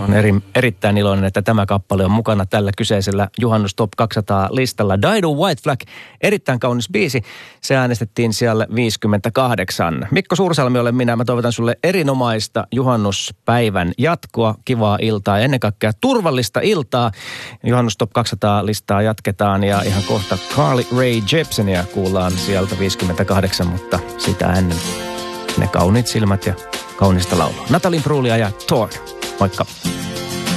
Olen erittäin iloinen, että tämä kappale on mukana tällä kyseisellä Juhannus Top 200 listalla. Dido White Flag, erittäin kaunis biisi. Se äänestettiin siellä 58. Mikko Suursalmi olen minä. Mä toivotan sulle erinomaista juhannuspäivän jatkoa, kivaa iltaa ja ennen kaikkea turvallista iltaa. Juhannus Top 200 listaa jatketaan ja ihan kohta Carly Rae Jepsenia kuullaan sieltä 58, mutta sitä ennen ne kauniit silmät ja kaunista laulua. Natalie Imbruglia ja Torn. Moikka.